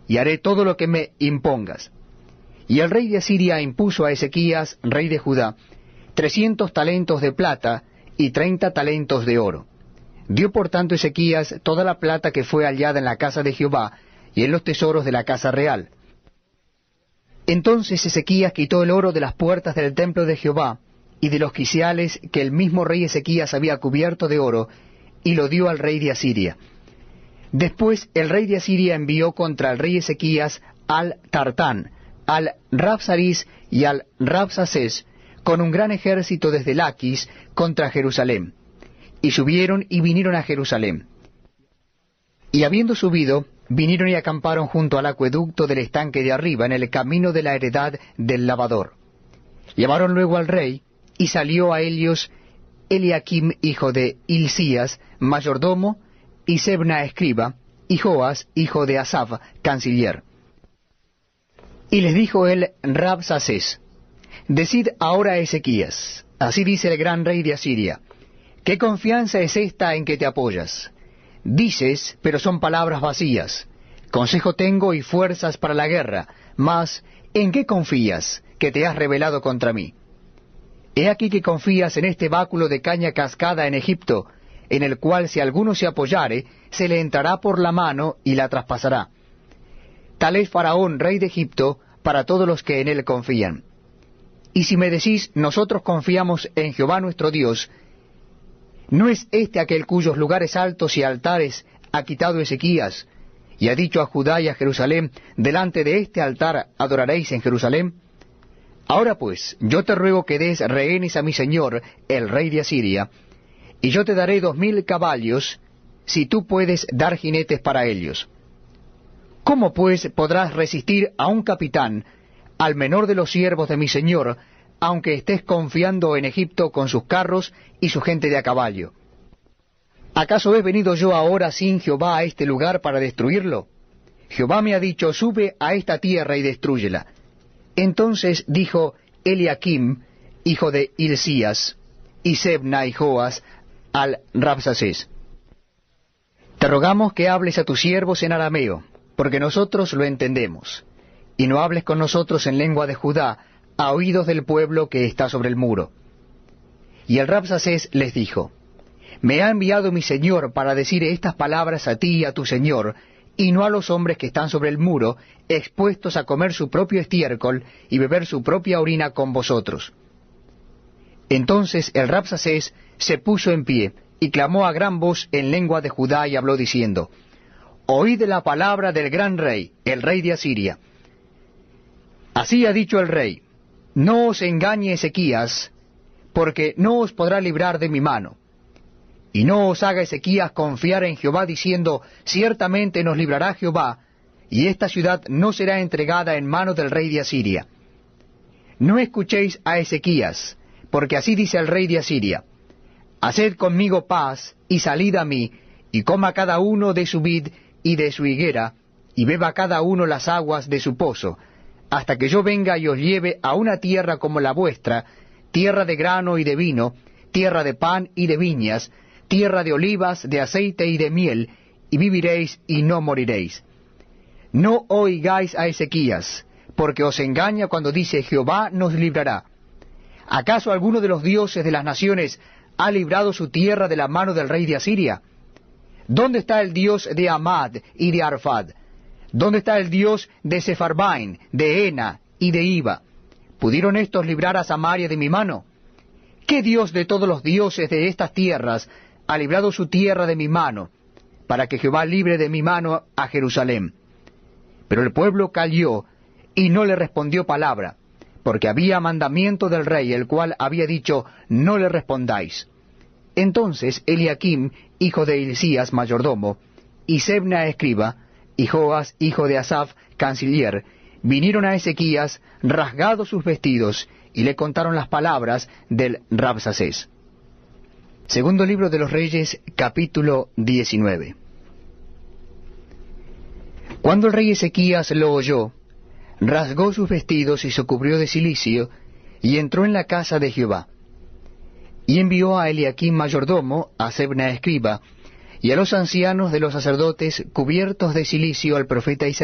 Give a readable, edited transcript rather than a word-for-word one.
y haré todo lo que me impongas. Y el rey de Asiria impuso a Ezequías, rey de Judá, 300 talentos de plata y 30 talentos de oro. Dio por tanto Ezequías toda la plata que fue hallada en la casa de Jehová y en los tesoros de la casa real. Entonces Ezequías quitó el oro de las puertas del templo de Jehová y de los quiciales que el mismo rey Ezequías había cubierto de oro, y lo dio al rey de Asiria. Después el rey de Asiria envió contra el rey Ezequías al Tartán, al Rabsaris y al Rabsacés, con un gran ejército desde Laquis contra Jerusalén. Y subieron y vinieron a Jerusalén. Y habiendo subido, vinieron y acamparon junto al acueducto del estanque de arriba, en el camino de la heredad del lavador. Llamaron luego al rey, y salió a ellos Eliaquim, hijo de Hilcías, mayordomo, y Sebna, escriba, y Joas, hijo de Asaf, canciller. Y les dijo el Rabsacés: Decid ahora a Ezequías, así dice el gran rey de Asiria: ¿qué confianza es esta en que te apoyas? Dices, pero son palabras vacías. Consejo tengo y fuerzas para la guerra, mas ¿en qué confías, que te has rebelado contra mí? He aquí que confías en este báculo de caña cascada en Egipto, en el cual si alguno se apoyare, se le entrará por la mano y la traspasará. Tal es Faraón, rey de Egipto, para todos los que en él confían. Y si me decís, nosotros confiamos en Jehová nuestro Dios, ¿no es este aquel cuyos lugares altos y altares ha quitado Ezequías, y ha dicho a Judá y a Jerusalén: delante de este altar adoraréis en Jerusalén? Ahora pues, yo te ruego que des rehenes a mi señor, el rey de Asiria, y yo te daré 2000 caballos, si tú puedes dar jinetes para ellos. ¿Cómo pues podrás resistir a un capitán, al menor de los siervos de mi señor, aunque estés confiando en Egipto con sus carros y su gente de a caballo? ¿Acaso he venido yo ahora sin Jehová a este lugar para destruirlo? Jehová me ha dicho: sube a esta tierra y destrúyela. Entonces dijo Eliaquim, hijo de Hilcías, y Sebna y Joas, al Rabsacés: te rogamos que hables a tus siervos en arameo, porque nosotros lo entendemos, y no hables con nosotros en lengua de Judá, a oídos del pueblo que está sobre el muro. Y el Rabsacés les dijo: me ha enviado mi señor para decir estas palabras a ti y a tu señor, y no a los hombres que están sobre el muro, expuestos a comer su propio estiércol y beber su propia orina con vosotros. Entonces el Rabsacés se puso en pie, y clamó a gran voz en lengua de Judá, y habló diciendo: oíd la palabra del gran rey, el rey de Asiria. Así ha dicho el rey: no os engañe Ezequías, porque no os podrá librar de mi mano. Y no os haga Ezequías confiar en Jehová, diciendo: ciertamente nos librará Jehová, y esta ciudad no será entregada en mano del rey de Asiria. No escuchéis a Ezequías, porque así dice el rey de Asiria: haced conmigo paz, y salid a mí, y coma cada uno de su vid y de su higuera, y beba cada uno las aguas de su pozo, hasta que yo venga y os lleve a una tierra como la vuestra, tierra de grano y de vino, tierra de pan y de viñas, tierra de olivas, de aceite y de miel, y viviréis y no moriréis. No oigáis a Ezequías, porque os engaña cuando dice: Jehová nos librará. ¿Acaso alguno de los dioses de las naciones ha librado su tierra de la mano del rey de Asiria? ¿Dónde está el Dios de Amad y de Arfad? ¿Dónde está el Dios de Sefarbaim, de Ena y de Iva? ¿Pudieron estos librar a Samaria de mi mano? ¿Qué Dios de todos los dioses de estas tierras ha librado su tierra de mi mano, para que Jehová libre de mi mano a Jerusalén? Pero el pueblo calló, y no le respondió palabra, porque había mandamiento del rey, el cual había dicho: no le respondáis. Entonces Eliaquim, hijo de Hilcías, mayordomo, y Sebna, escriba, y Joas, hijo de Asaf, canciller, vinieron a Ezequías, rasgados sus vestidos, y le contaron las palabras del Rabsacés. Segundo libro de los Reyes, capítulo 19. Cuando el rey Ezequías lo oyó, rasgó sus vestidos y se cubrió de cilicio, y entró en la casa de Jehová. Y envió a Eliaquim mayordomo, a Sebna escriba, y a los ancianos de los sacerdotes cubiertos de cilicio al profeta Isaías,